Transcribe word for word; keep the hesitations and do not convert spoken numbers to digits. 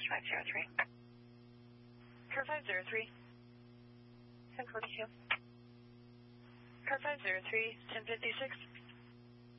five zero three. Car five zero three. ten forty-two. Car five zero three, ten fifty-six.